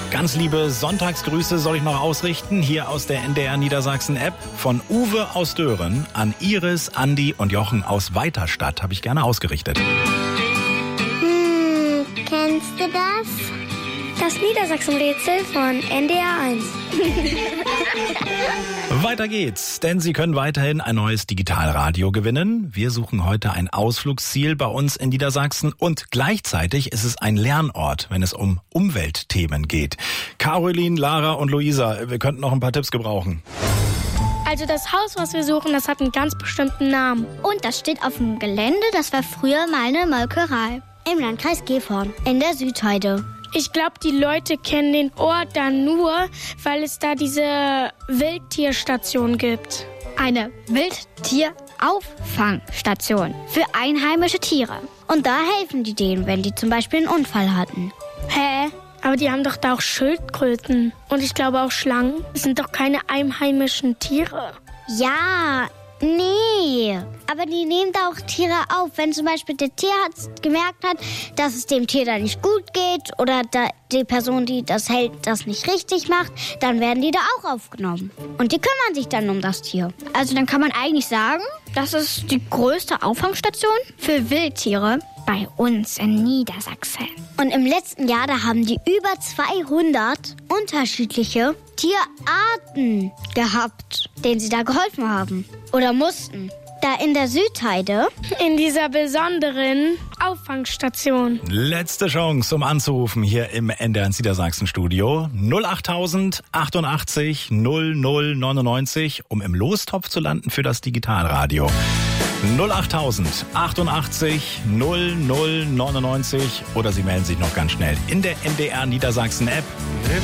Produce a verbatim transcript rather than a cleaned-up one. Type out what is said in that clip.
Ganz liebe Sonntagsgrüße soll ich noch ausrichten, hier aus der N D R Niedersachsen App. Von Uwe aus Dören an Iris, Andi und Jochen aus Weiterstadt habe ich gerne ausgerichtet. Hm, kennst du das? Das Niedersachsen-Rätsel von N D R eins. Weiter geht's, denn Sie können weiterhin ein neues Digitalradio gewinnen. Wir suchen heute ein Ausflugsziel bei uns in Niedersachsen und gleichzeitig ist es ein Lernort, wenn es um Umweltthemen geht. Caroline, Lara und Luisa, wir könnten noch ein paar Tipps gebrauchen. Also das Haus, was wir suchen, das hat einen ganz bestimmten Namen. Und das steht auf dem Gelände, das war früher mal eine Molkerei. Im Landkreis Gifhorn, in der Südheide. Ich glaube, die Leute kennen den Ort dann nur, weil es da diese Wildtierstation gibt. Eine Wildtierauffangstation für einheimische Tiere. Und da helfen die denen, wenn die zum Beispiel einen Unfall hatten. Hä? Aber die haben doch da auch Schildkröten. Und ich glaube auch Schlangen. Das sind doch keine einheimischen Tiere. Ja, nee. Aber die nehmen da auch Tiere auf. Wenn zum Beispiel der Tierarzt gemerkt hat, dass es dem Tier da nicht gut geht oder da die Person, die das hält, das nicht richtig macht, dann werden die da auch aufgenommen. Und die kümmern sich dann um das Tier. Also dann kann man eigentlich sagen, das ist die größte Auffangstation für Wildtiere bei uns in Niedersachsen. Und im letzten Jahr, da haben die über zweihundert unterschiedliche Tierarten gehabt, denen sie da geholfen haben oder mussten. Da in der Südheide. In dieser besonderen Auffangstation. Letzte Chance, um anzurufen hier im N D R Niedersachsen Studio. null achttausend achtundachtzig null null neunundneunzig, um im Lostopf zu landen für das Digitalradio. null achttausend achtundachtzig null null neunundneunzig oder Sie melden sich noch ganz schnell in der N D R Niedersachsen App.